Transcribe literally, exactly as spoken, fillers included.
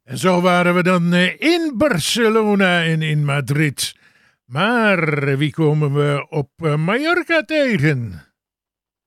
En zo waren we dan in Barcelona en in Madrid. Maar wie komen we op Mallorca tegen?